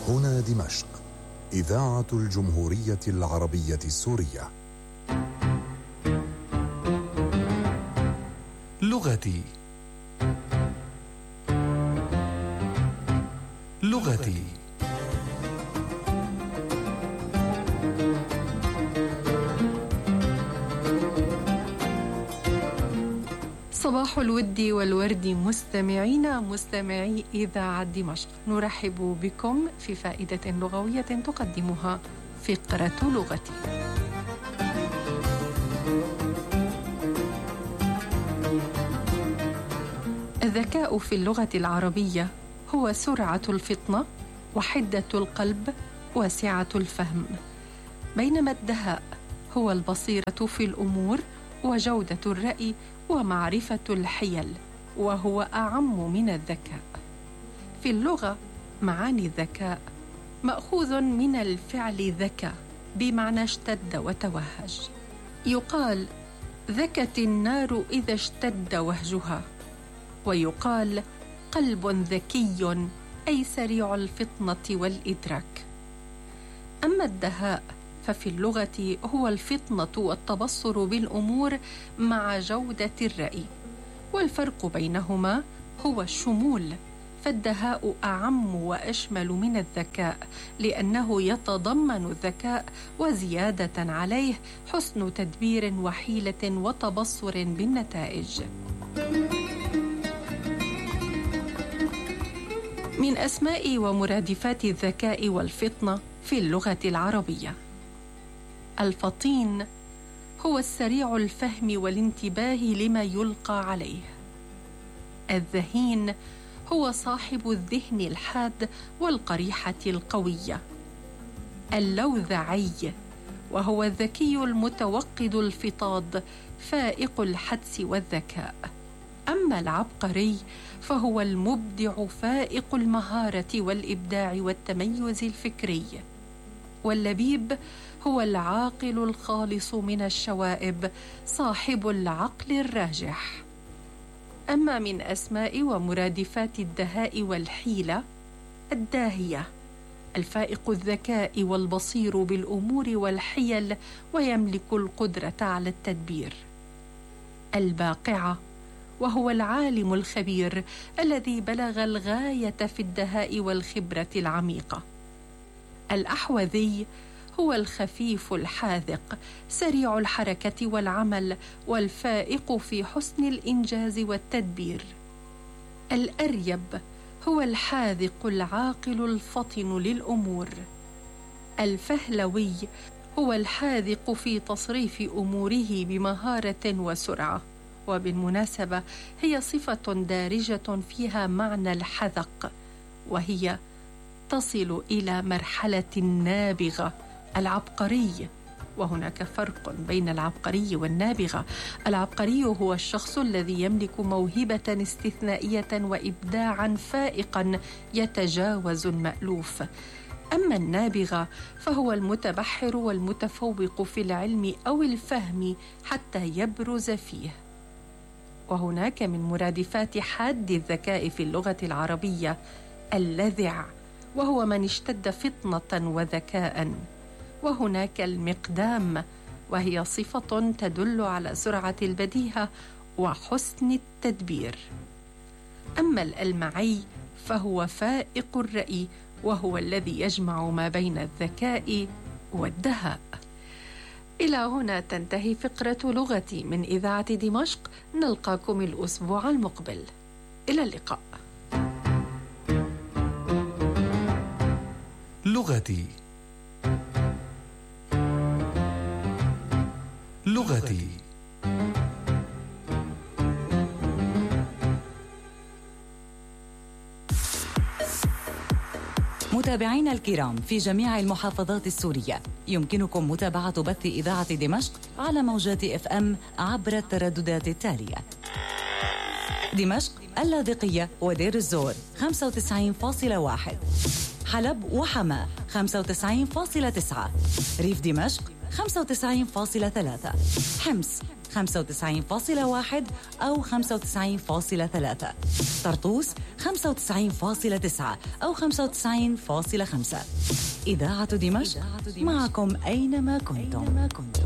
هنا دمشق، إذاعة الجمهورية العربية السورية. لغتي لغتي. صباح الود والورد مستمعي إذاعة دمشق، نرحب بكم في فائدة لغوية تقدمها فقرة لغتي. الذكاء في اللغة العربية هو سرعة الفطنة وحدة القلب وسعة الفهم، بينما الدهاء هو البصيرة في الأمور وجودة الرأي ومعرفة الحيل، وهو أعم من الذكاء. في اللغة معاني الذكاء مأخوذ من الفعل ذكى بمعنى اشتد وتوهج. يقال ذكت النار إذا اشتد وهجها، ويقال قلب ذكي أي سريع الفطنة والإدراك. أما الدهاء ففي اللغة هو الفطنة والتبصر بالأمور مع جودة الرأي، والفرق بينهما هو الشمول، فالدهاء أعم وأشمل من الذكاء لأنه يتضمن الذكاء وزيادة عليه حسن تدبير وحيلة وتبصر بالنتائج. من أسماء ومرادفات الذكاء والفطنة في اللغة العربية: الفطين هو السريع الفهم والانتباه لما يلقى عليه. الذهين هو صاحب الذهن الحاد والقريحة القوية. اللوذعي وهو الذكي المتوقد الفطاض فائق الحدس والذكاء. أما العبقري فهو المبدع فائق المهارة والإبداع والتميز الفكري. واللبيب هو العاقل الخالص من الشوائب صاحب العقل الراجح. أما من أسماء ومرادفات الدهاء والحيلة: الداهية الفائق الذكاء والبصير بالأمور والحيل ويملك القدرة على التدبير. الباقعة وهو العالم الخبير الذي بلغ الغاية في الدهاء والخبرة العميقة. الأحوذي هو الخفيف الحاذق سريع الحركة والعمل والفائق في حسن الإنجاز والتدبير. الأريب هو الحاذق العاقل الفطن للأمور. الفهلوي هو الحاذق في تصريف أموره بمهارة وسرعة، وبالمناسبة هي صفة دارجة فيها معنى الحذق، وهي تصل إلى مرحلة النابغة العبقري. وهناك فرق بين العبقري والنابغة. العبقري هو الشخص الذي يملك موهبة استثنائية وإبداعا فائقا يتجاوز المألوف. أما النابغة فهو المتبحر والمتفوق في العلم أو الفهم حتى يبرز فيه. وهناك من مرادفات حاد الذكاء في اللغة العربية اللذع، وهو من اشتد فطنة وذكاء. وهناك المقدام، وهي صفة تدل على سرعة البديهة وحسن التدبير. أما الألمعي فهو فائق الرأي، وهو الذي يجمع ما بين الذكاء والدهاء. إلى هنا تنتهي فقرة لغتي من إذاعة دمشق. نلقاكم الأسبوع المقبل. إلى اللقاء. لغتي لغتي. متابعينا الكرام في جميع المحافظات السورية، يمكنكم متابعة بث إذاعة دمشق على موجات FM عبر الترددات التالية: دمشق، اللاذقية ودير الزور 95.1، حلب وحماة 95.9، ريف دمشق 95.3، حمص 95.1 أو 95.3، طرطوس 95.9 أو 95.5. إذاعة دمشق معكم أينما كنتم.